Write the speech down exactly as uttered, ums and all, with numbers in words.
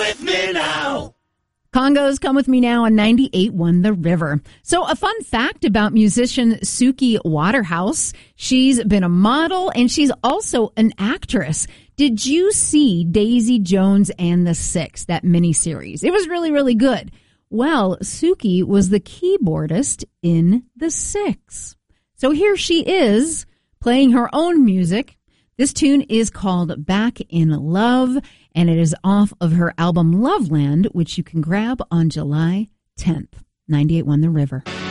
with me now. Congos, Come With Me Now on ninety-eight point one The River. So a fun fact about musician Suki Waterhouse, she's been a model and she's also an actress. Did you see Daisy Jones and the Six, that miniseries? It was really, really good. Well, Suki was the keyboardist in The Six. So here she is playing her own music. This tune is called Back in Love, and it is off of her album Loveland, which you can grab on July tenth. ninety-eight point one The River.